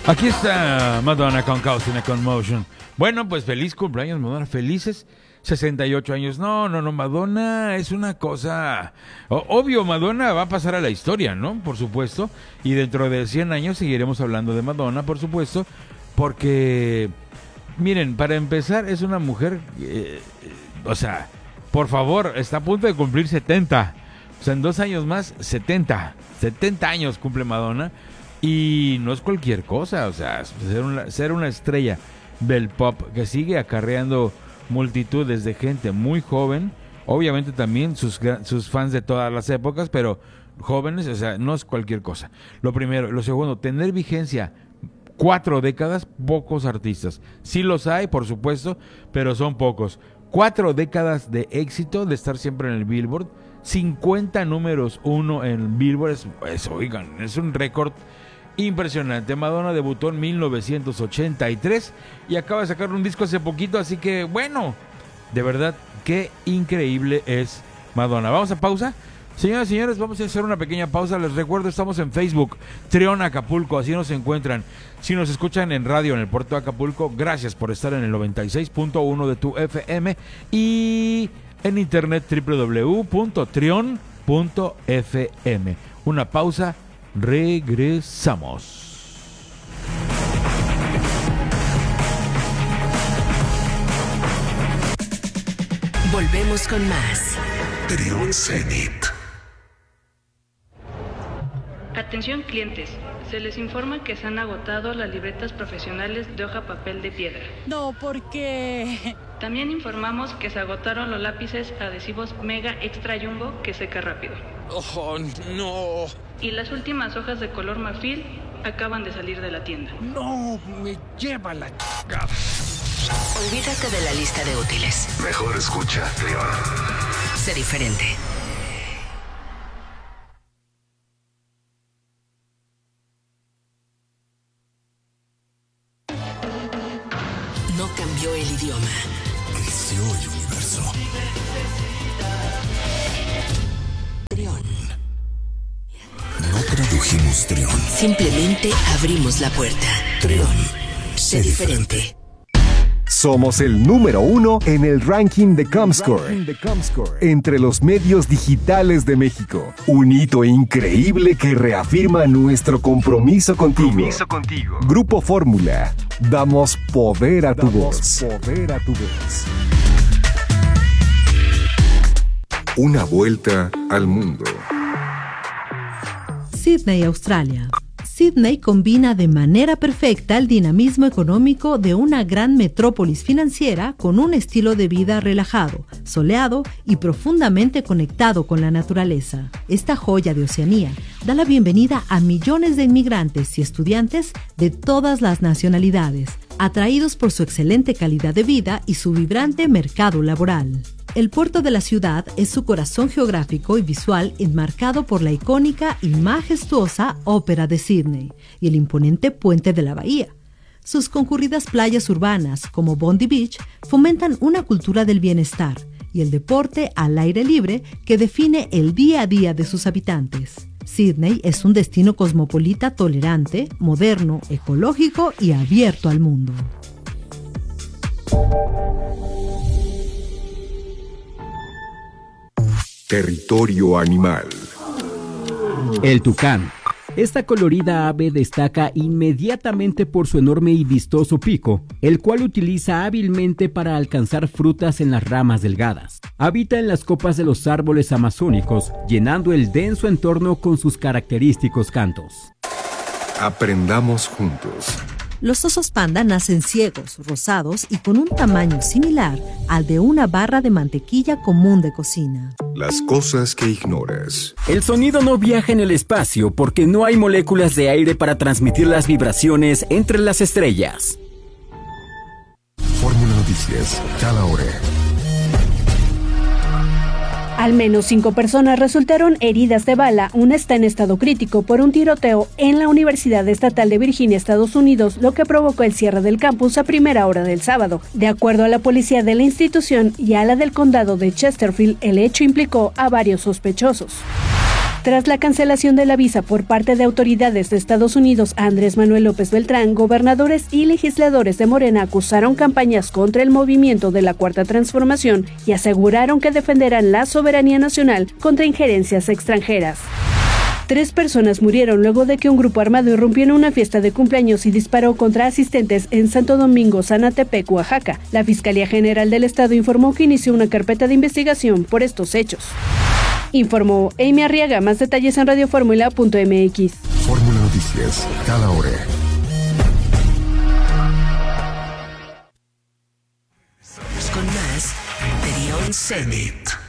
Aquí está Madonna con Causing a Commotion. Bueno, pues feliz cumpleaños, Madonna. Felices 68 años. No, Madonna es una cosa... Obvio, Madonna va a pasar a la historia, ¿no? Por supuesto. Y dentro de 100 años seguiremos hablando de Madonna, por supuesto. Porque, miren, para empezar, es una mujer... o sea, por favor, está a punto de cumplir 70. O sea, en 2 años más, 70. 70 años cumple Madonna. Y no es cualquier cosa, o sea, ser una estrella del pop que sigue acarreando multitudes de gente muy joven, obviamente también sus fans de todas las épocas, pero jóvenes, o sea, no es cualquier cosa. Lo primero. Lo segundo, tener vigencia 4 décadas, pocos artistas. Sí los hay, por supuesto, pero son pocos. 4 décadas de éxito, de estar siempre en el Billboard, 50 números 1 en Billboard, oigan, es un récord impresionante. Madonna debutó en 1983 y acaba de sacar un disco hace poquito, así que bueno, de verdad, qué increíble es Madonna. Vamos a pausa. Señoras y señores, vamos a hacer una pequeña pausa. Les recuerdo, estamos en Facebook, Trión Acapulco, así nos encuentran. Si nos escuchan en radio en el puerto de Acapulco, gracias por estar en el 96.1 de tu FM y en internet www.trion.fm. Una pausa. Regresamos. Volvemos con más. Trión Zenit. Atención clientes, se les informa que se han agotado las libretas profesionales de hoja papel de piedra. No, ¿por qué? También informamos que se agotaron los lápices adhesivos Mega Extra Jumbo que seca rápido. ¡Oh, no! Y las últimas hojas de color marfil acaban de salir de la tienda. ¡No! ¡Me lleva la chingada! Olvídate de la lista de útiles. Mejor escucha, Trión. Sé diferente. No cambió el idioma. Creció el universo. Trión. No tradujimos Trión. Simplemente abrimos la puerta. Trión. Sé diferente. Somos el número 1 en el ranking de Comscore, entre los medios digitales de México. Un hito increíble que reafirma nuestro compromiso contigo. Grupo Fórmula. Damos poder a tu voz. Una vuelta al mundo. Sydney, Australia. Sydney combina de manera perfecta el dinamismo económico de una gran metrópolis financiera con un estilo de vida relajado, soleado y profundamente conectado con la naturaleza. Esta joya de Oceanía da la bienvenida a millones de inmigrantes y estudiantes de todas las nacionalidades, atraídos por su excelente calidad de vida y su vibrante mercado laboral. El puerto de la ciudad es su corazón geográfico y visual enmarcado por la icónica y majestuosa Ópera de Sydney y el imponente puente de la bahía. Sus concurridas playas urbanas, como Bondi Beach, fomentan una cultura del bienestar y el deporte al aire libre que define el día a día de sus habitantes. Sydney es un destino cosmopolita tolerante, moderno, ecológico y abierto al mundo. Territorio animal. El tucán. Esta colorida ave destaca inmediatamente por su enorme y vistoso pico, el cual utiliza hábilmente para alcanzar frutas en las ramas delgadas. Habita en las copas de los árboles amazónicos, llenando el denso entorno con sus característicos cantos. Aprendamos juntos. Los osos panda nacen ciegos, rosados y con un tamaño similar al de una barra de mantequilla común de cocina. Las cosas que ignoras. El sonido no viaja en el espacio porque no hay moléculas de aire para transmitir las vibraciones entre las estrellas. Fórmula Noticias, cada hora. Al menos 5 personas resultaron heridas de bala, una está en estado crítico por un tiroteo en la Universidad Estatal de Virginia, Estados Unidos, lo que provocó el cierre del campus a primera hora del sábado. De acuerdo a la policía de la institución y a la del condado de Chesterfield, el hecho implicó a varios sospechosos. Tras la cancelación de la visa por parte de autoridades de Estados Unidos a Andrés Manuel López Beltrán, gobernadores y legisladores de Morena acusaron campañas contra el movimiento de la Cuarta Transformación y aseguraron que defenderán la soberanía nacional contra injerencias extranjeras. 3 personas murieron luego de que un grupo armado irrumpió en una fiesta de cumpleaños y disparó contra asistentes en Santo Domingo, Zanatepec, Oaxaca. La Fiscalía General del Estado informó que inició una carpeta de investigación por estos hechos. Informó Amy Arriaga. Más detalles en radioformula.mx. Fórmula Noticias, cada hora. Con más de Beyond Zenith.